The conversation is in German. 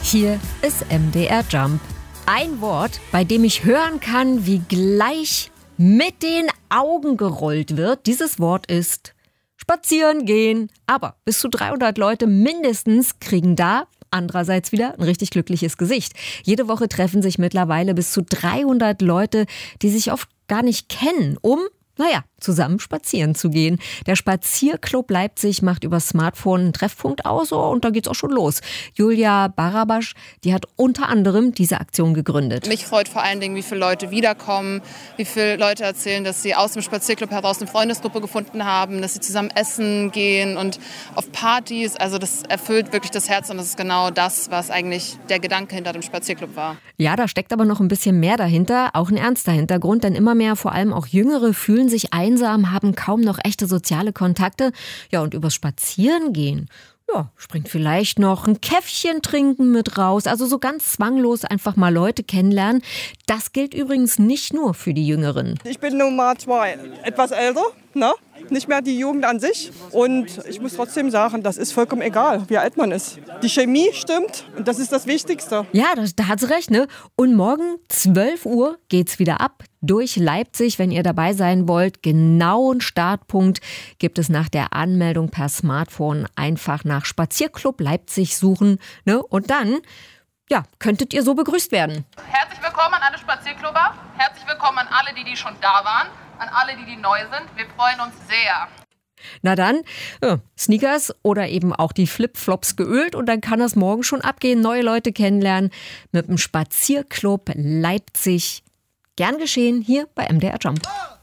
Hier ist MDR Jump. Ein Wort, bei dem ich hören kann, wie gleich mit den Augen gerollt wird. Dieses Wort ist spazieren gehen. Aber bis zu 300 Leute mindestens kriegen da andererseits wieder ein richtig glückliches Gesicht. Jede Woche treffen sich mittlerweile bis zu 300 Leute, die sich oft gar nicht kennen, um zusammen spazieren zu gehen. Der Spazierclub Leipzig macht über Smartphone einen Treffpunkt aus und da geht's auch schon los. Julia Barabasch, die hat unter anderem diese Aktion gegründet. Mich freut vor allen Dingen, wie viele Leute wiederkommen, wie viele Leute erzählen, dass sie aus dem Spazierclub heraus eine Freundesgruppe gefunden haben, dass sie zusammen essen gehen und auf Partys. Also das erfüllt wirklich das Herz und das ist genau das, was eigentlich der Gedanke hinter dem Spazierclub war. Ja, da steckt aber noch ein bisschen mehr dahinter, auch ein ernster Hintergrund, denn immer mehr, vor allem auch Jüngere, fühlen sich einsam, haben kaum noch echte soziale Kontakte. Ja, und übers Spazierengehen, springt vielleicht noch ein Käffchen trinken mit raus. Also so ganz zwanglos einfach mal Leute kennenlernen. Das gilt übrigens nicht nur für die Jüngeren. Ich bin nun mal zwar etwas älter, ne? Nicht mehr die Jugend an sich. Und ich muss trotzdem sagen, das ist vollkommen egal, wie alt man ist. Die Chemie stimmt und das ist das Wichtigste. Ja, da hat sie recht, ne? Und morgen 12 Uhr geht's wieder ab durch Leipzig. Wenn ihr dabei sein wollt, genauen Startpunkt gibt es nach der Anmeldung per Smartphone. Einfach nach Spazierclub Leipzig suchen, ne? Und dann könntet ihr so begrüßt werden. Herzlich willkommen an alle Spazierclubber. Herzlich willkommen an alle, die schon da waren. An alle, die neu sind. Wir freuen uns sehr. Na dann, Sneakers oder eben auch die Flipflops geölt und dann kann das morgen schon abgehen. Neue Leute kennenlernen mit dem Spazierclub Leipzig. Gern geschehen hier bei MDR Jump.